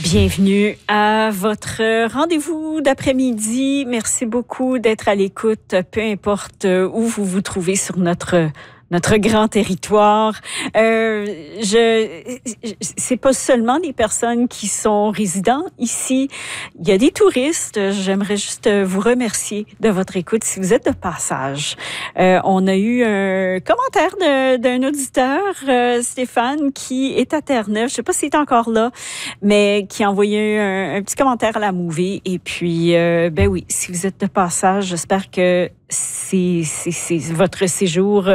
Bienvenue à votre rendez-vous d'après-midi. Merci beaucoup d'être à l'écoute, peu importe où vous vous trouvez sur notre grand territoire. C'est pas seulement des personnes qui sont résidents ici. Il y a des touristes. J'aimerais juste vous remercier de votre écoute si vous êtes de passage. On a eu un commentaire d'un auditeur, Stéphane, qui est à Terre-Neuve. Je sais pas s'il est encore là, mais qui a envoyé un petit commentaire à la Movie. Et puis, ben oui, si vous êtes de passage, j'espère que votre séjour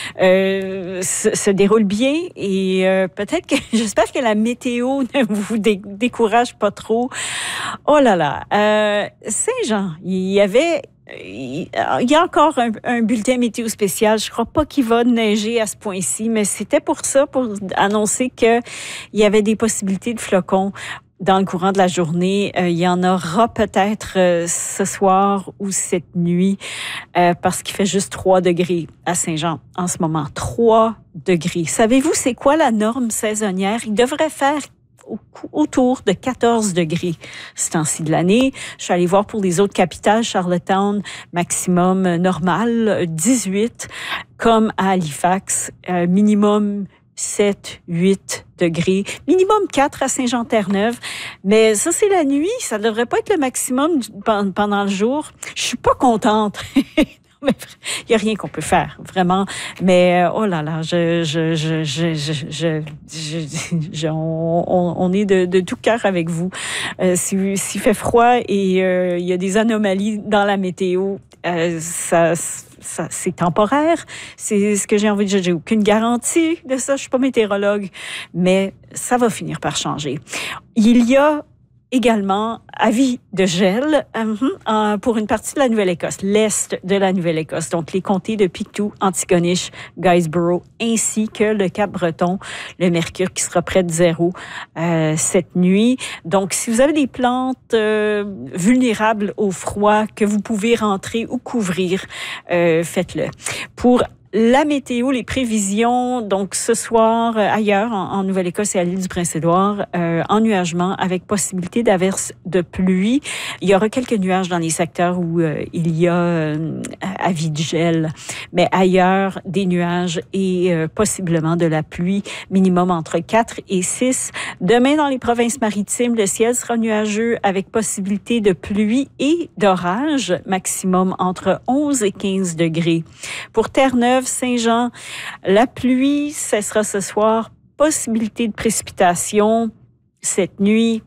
se déroule bien et peut-être que j'espère que la météo ne vous décourage pas trop. Oh là là, Saint-Jean, il y a encore un bulletin météo spécial. Je crois pas qu'il va neiger à ce point-ci, mais c'était pour ça, pour annoncer que il y avait des possibilités de flocons dans le courant de la journée. Il y en aura peut-être ce soir ou cette nuit parce qu'il fait juste 3 degrés à Saint-Jean en ce moment. 3 degrés. Savez-vous c'est quoi la norme saisonnière? Il devrait faire autour de 14 degrés ce temps-ci de l'année. Je suis allée voir pour les autres capitales, Charlottetown, maximum normal, 18, comme à Halifax, minimum 7, 8 degrés, minimum 4 à Saint-Jean-Terre-Neuve. Mais ça, c'est la nuit. Ça ne devrait pas être le maximum pendant le jour. Je suis pas contente. Il n'y a rien qu'on peut faire, vraiment. Mais, oh là là, on est de tout cœur avec vous. S'il fait froid et il y a des anomalies dans la météo, ça, c'est temporaire. C'est ce que j'ai envie de dire. J'ai aucune garantie de ça. Je suis pas météorologue, mais ça va finir par changer. Il y a également avis de gel pour une partie de la Nouvelle-Écosse, l'est de la Nouvelle-Écosse, donc les comtés de Pictou, Antigonish, Guysborough, ainsi que le Cap-Breton, le mercure qui sera près de 0 cette nuit. Donc, si vous avez des plantes vulnérables au froid que vous pouvez rentrer ou couvrir, faites-le. Pour la météo, les prévisions, donc ce soir, ailleurs, en Nouvelle-Écosse et à l'île du Prince-Édouard, ennuagement avec possibilité d'averses de pluie. Il y aura quelques nuages dans les secteurs où il y a avis de gel, mais ailleurs, des nuages et possiblement de la pluie, minimum entre 4 et 6. Demain, dans les provinces maritimes, le ciel sera nuageux avec possibilité de pluie et d'orage, maximum entre 11 et 15 degrés. Pour Terre-Neuve, Saint-Jean, la pluie cessera ce soir. Possibilité de précipitation cette nuit.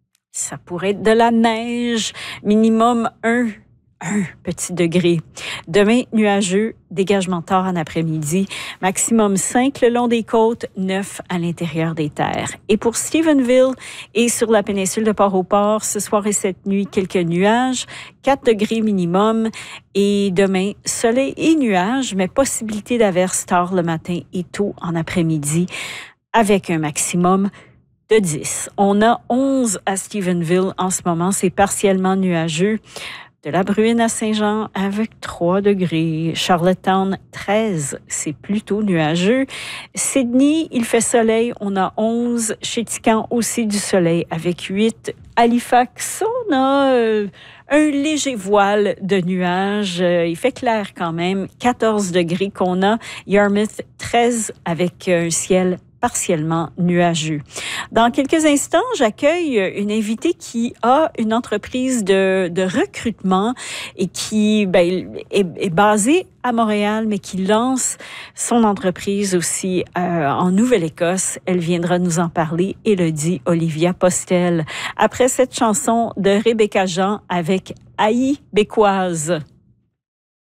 Ça pourrait être de la neige. Minimum 1 petit degré. Demain, nuageux, dégagement tard en après-midi. Maximum 5 le long des côtes, 9 à l'intérieur des terres. Et pour Stephenville et sur la péninsule de Port-au-Port, ce soir et cette nuit, quelques nuages, 4 degrés minimum. Et demain, soleil et nuages, mais possibilité d'averses tard le matin et tôt en après-midi, avec un maximum de 10. On a 11 à Stephenville en ce moment. C'est partiellement nuageux. De la bruine à Saint-Jean avec 3 degrés. Charlottetown, 13. C'est plutôt nuageux. Sydney, il fait soleil. On a 11. Chez Tican, aussi du soleil avec 8. Halifax, on a un léger voile de nuages. Il fait clair quand même. 14 degrés qu'on a. Yarmouth, 13 avec un ciel partiellement nuageux. Dans quelques instants, j'accueille une invitée qui a une entreprise de recrutement et qui est basée à Montréal, mais qui lance son entreprise aussi en Nouvelle-Écosse. Elle viendra nous en parler, Élodie Olivia Postel. Après cette chanson de Rebecca Jean avec Haï Bécoise.